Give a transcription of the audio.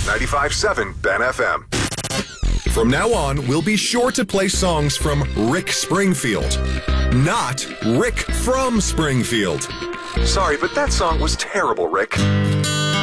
95.7 Ben FM. From now on, we'll be sure to play songs from Rick Springfield, not Rick from Springfield. Sorry, but that song was terrible, Rick.